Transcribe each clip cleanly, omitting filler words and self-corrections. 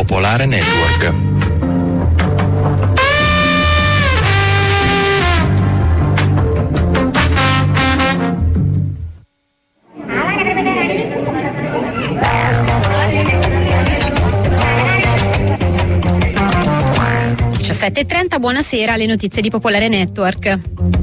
Popolare Network. Alle 17:30, buonasera, le notizie di Popolare Network.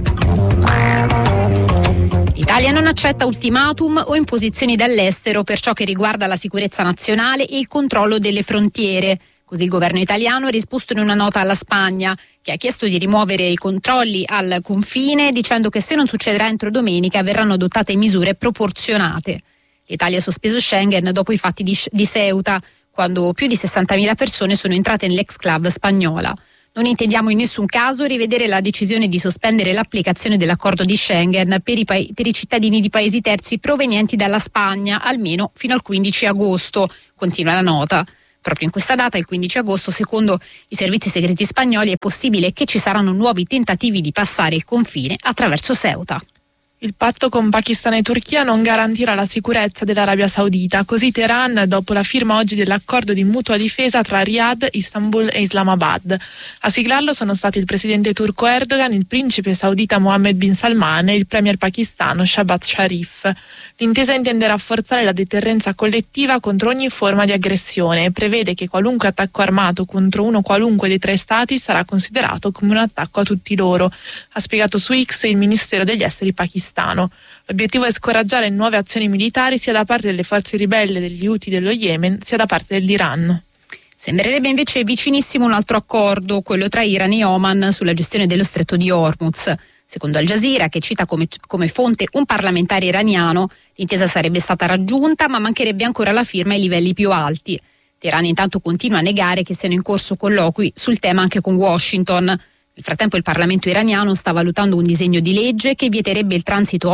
L'Italia non accetta ultimatum o imposizioni dall'estero per ciò che riguarda la sicurezza nazionale e il controllo delle frontiere. Così il governo italiano ha risposto in una nota alla Spagna, che ha chiesto di rimuovere i controlli al confine, dicendo che se non succederà entro domenica verranno adottate misure proporzionate. L'Italia ha sospeso Schengen dopo i fatti di Ceuta, quando più di 60.000 persone sono entrate nell'ex-club spagnola. Non intendiamo in nessun caso rivedere la decisione di sospendere l'applicazione dell'accordo di Schengen per i cittadini di paesi terzi provenienti dalla Spagna, almeno fino al 15 agosto, continua la nota. Proprio in questa data, il 15 agosto, secondo i servizi segreti spagnoli, è possibile che ci saranno nuovi tentativi di passare il confine attraverso Ceuta. Il patto con Pakistan e Turchia non garantirà la sicurezza dell'Arabia Saudita, così Teheran dopo la firma oggi dell'accordo di mutua difesa tra Riyadh, Istanbul e Islamabad. A siglarlo sono stati il presidente turco Erdogan, il principe saudita Mohammed bin Salman e il premier pakistano Shahbaz Sharif. L'intesa intende rafforzare la deterrenza collettiva contro ogni forma di aggressione e prevede che qualunque attacco armato contro uno qualunque dei tre stati sarà considerato come un attacco a tutti loro, ha spiegato su X il Ministero degli Esteri pakistano. L'obiettivo è scoraggiare nuove azioni militari sia da parte delle forze ribelle degli Houthi dello Yemen sia da parte dell'Iran. Sembrerebbe invece vicinissimo un altro accordo, quello tra Iran e Oman sulla gestione dello stretto di Hormuz. Secondo Al Jazeera, che cita come fonte un parlamentare iraniano, l'intesa sarebbe stata raggiunta, ma mancherebbe ancora la firma ai livelli più alti. Teheran intanto continua a negare che siano in corso colloqui sul tema anche con Washington. Nel frattempo il Parlamento iraniano sta valutando un disegno di legge che vieterebbe il transito a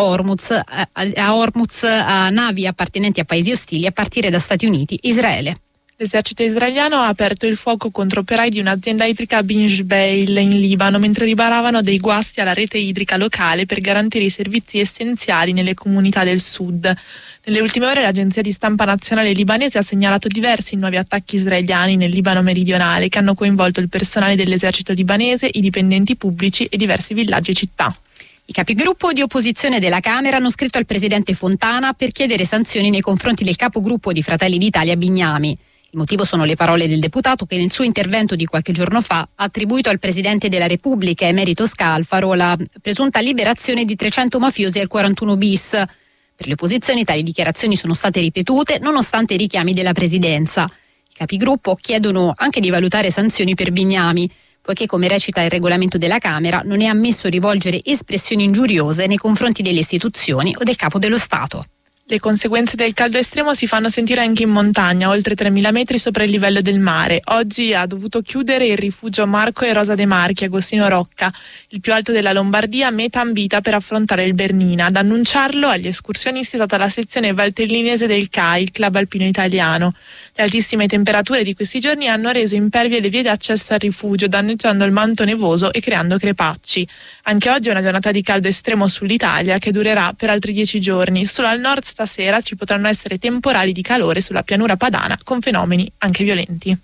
Hormuz a navi appartenenti a paesi ostili a partire da Stati Uniti e Israele. L'esercito israeliano ha aperto il fuoco contro operai di un'azienda idrica a Bin Jbeil in Libano mentre riparavano dei guasti alla rete idrica locale per garantire i servizi essenziali nelle comunità del sud. Nelle ultime ore l'agenzia di stampa nazionale libanese ha segnalato diversi nuovi attacchi israeliani nel Libano meridionale che hanno coinvolto il personale dell'esercito libanese, i dipendenti pubblici e diversi villaggi e città. I capigruppo di opposizione della Camera hanno scritto al presidente Fontana per chiedere sanzioni nei confronti del capogruppo di Fratelli d'Italia Bignami. Il motivo sono le parole del deputato che nel suo intervento di qualche giorno fa ha attribuito al Presidente della Repubblica, Emerito Scalfaro, la presunta liberazione di 300 mafiosi al 41 bis. Per le opposizioni tali dichiarazioni sono state ripetute nonostante i richiami della Presidenza. I capigruppo chiedono anche di valutare sanzioni per Bignami, poiché, come recita il regolamento della Camera, non è ammesso rivolgere espressioni ingiuriose nei confronti delle istituzioni o del Capo dello Stato. Le conseguenze del caldo estremo si fanno sentire anche in montagna, oltre 3.000 metri sopra il livello del mare. Oggi ha dovuto chiudere il rifugio Marco e Rosa de Marchi, Agostino Rocca, il più alto della Lombardia, meta ambita per affrontare il Bernina. Ad annunciarlo agli escursionisti è stata la sezione valtellinese del CAI, il club alpino italiano. Le altissime temperature di questi giorni hanno reso impervie le vie d'accesso al rifugio, danneggiando il manto nevoso e creando crepacci. Anche oggi è una giornata di caldo estremo sull'Italia che durerà per altri 10 giorni. Solo al nord stasera ci potranno essere temporali di calore sulla pianura padana con fenomeni anche violenti.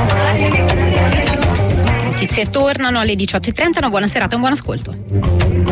Notizie tornano alle 18:30, una buona serata e un buon ascolto.